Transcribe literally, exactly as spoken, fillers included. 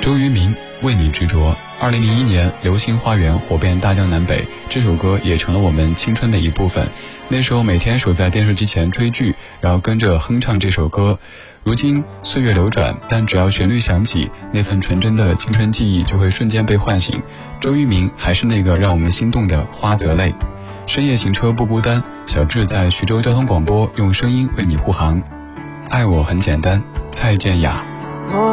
周渝民为你执着。二零零一年《流星花园》火遍大江南北，这首歌也成了我们青春的一部分。那时候每天守在电视机前追剧，然后跟着哼唱这首歌。如今岁月流转，但只要旋律响起，那份纯真的青春记忆就会瞬间被唤醒。周渝民还是那个让我们心动的花泽类。深夜行车不孤单，小智在徐州交通广播用声音为你护航。爱我很简单，蔡健雅。 我